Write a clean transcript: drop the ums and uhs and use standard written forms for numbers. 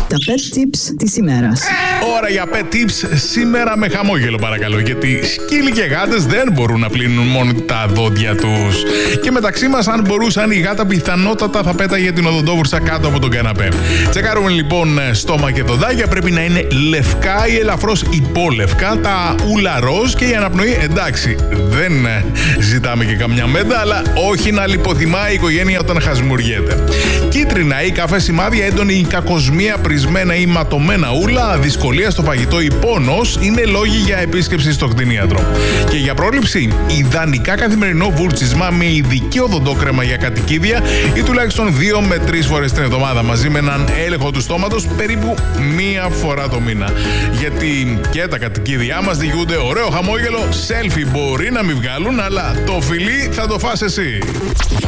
Τα pet tips της ημέρας. Ώρα για pet tips σήμερα με χαμόγελο παρακαλώ, γιατί σκύλοι και γάτες δεν μπορούν να πλύνουν μόνο τα δόντια τους. Και μεταξύ μας, αν μπορούσαν, η γάτα πιθανότατα θα πέταγε την οδοντόβουρσα κάτω από τον καναπέ. Τσεκάρουμε λοιπόν στόμα και δοντάκια, πρέπει να είναι λευκά ή ελαφρώς υπόλευκα, τα ούλα ροζ και η αναπνοή εντάξει. Δεν ζητάμε και καμιά μέντα, αλλά όχι να λιποθυμάει η οικογένεια όταν χασμουριέται. Κίτρινα ή καφέ σημάδια, έντονη κακοσμία, πρισμένα ή ματωμένα ούλα, δυσκολία στο φαγητό ή πόνος είναι λόγοι για επίσκεψη στο κτηνίατρο. Και για πρόληψη, ιδανικά καθημερινό βούρτσισμα με ειδική οδοντόκρεμα για κατοικίδια ή τουλάχιστον 2 με 3 φορές την εβδομάδα, μαζί με έναν έλεγχο του στόματος περίπου 1 φορά το μήνα. Γιατί και τα κατοικίδια μας διηγούνται ωραίο χαμόγελο, selfie μπορεί να μην βγάλουν, αλλά το φιλί θα το φας εσύ.